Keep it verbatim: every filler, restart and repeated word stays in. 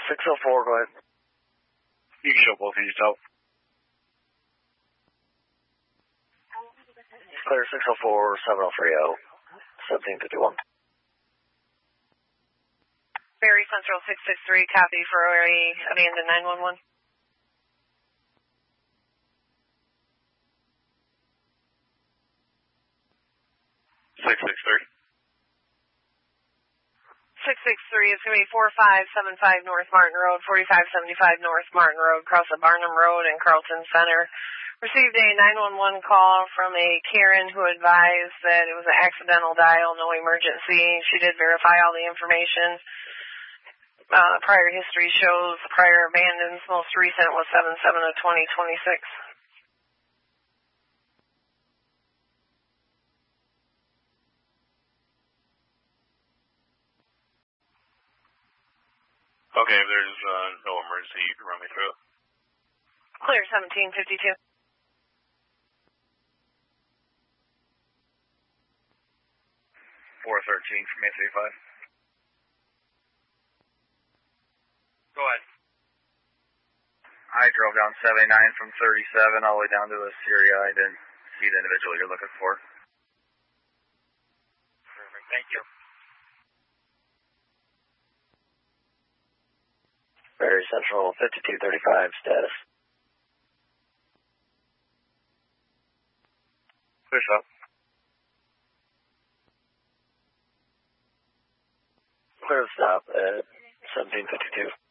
six oh four, go ahead. You can show both of yourself. Clear six oh four, seven oh three oh, seventeen fifty-one. Berry Central six six three, copy for a abandoned nine one one. six six three. six six three is going to be four five seven five North Martin Road, forty-five seventy-five North Martin Road, across the Barnum Road in Carlton Center. Received a nine one one call from a Karen who advised that it was an accidental dial, no emergency. She did verify all the information. Uh, prior history shows prior abandons. Most recent was seven seven of twenty twenty-six. Okay, if there's uh, no emergency, you can run me through it. Clear seventeen fifty-two. four thirteen from eight three five. Go ahead. I drove down seventy-nine from thirty-seven all the way down to Assyria. I didn't see the individual you're looking for. Perfect, thank you. Berry Central fifty-two thirty-five, status. Clear stop. Clear stop at seventeen fifty-two.